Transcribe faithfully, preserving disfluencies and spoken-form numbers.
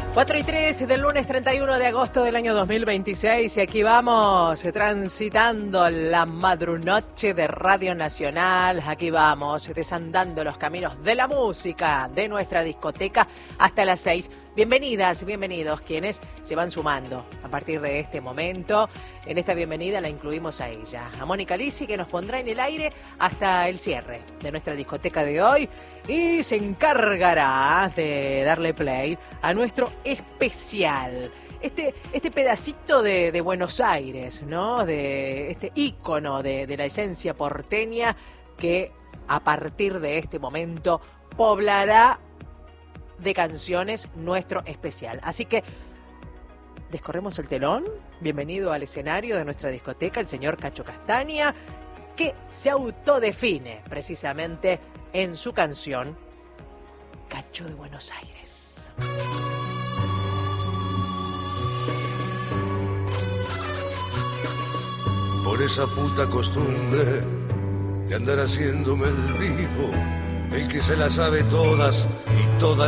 cuatro y tres del lunes treinta y uno de agosto del año dos mil veintiséis y aquí vamos transitando la madrunoche de Radio Nacional, aquí vamos desandando los caminos de la música de nuestra discoteca hasta las seis. Bienvenidas, bienvenidos quienes se van sumando a partir de este momento. En esta bienvenida la incluimos a ella, a Mónica Lisi, que nos pondrá en el aire hasta el cierre de nuestra discoteca de hoy y se encargará de darle play a nuestro especial. Este, este pedacito de, de Buenos Aires, ¿no? De este ícono de, de la esencia porteña que a partir de este momento poblará de canciones nuestro especial. Así que descorremos el telón. Bienvenido al escenario de nuestra discoteca el señor Cacho Castaña, que se autodefine precisamente en su canción Cacho de Buenos Aires. Por esa puta costumbre de andar haciéndome el vivo, el que se las sabe todas y todas